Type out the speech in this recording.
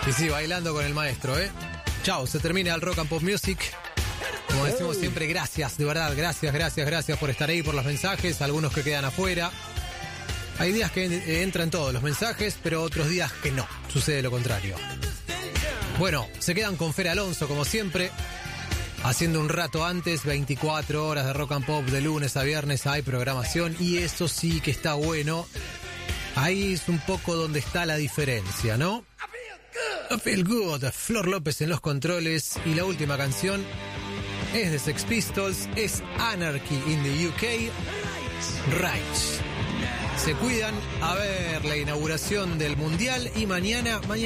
Y sí, bailando con el maestro, ¿eh? Chao, se termina el Rock and Pop Music. Como decimos siempre, gracias, de verdad, gracias por estar ahí, por los mensajes, algunos que quedan afuera. Hay días que entran todos los mensajes, pero otros días que no, sucede lo contrario. Bueno, se quedan con Fer Alonso, como siempre, haciendo un rato antes, 24 horas de Rock and Pop, de lunes a viernes hay programación, y eso sí que está bueno. Ahí es un poco donde está la diferencia, ¿no? I Feel Good, Flor López en los controles, y la última canción es de Sex Pistols, es Anarchy in the UK, Rage. Se cuidan, a ver la inauguración del Mundial, y mañana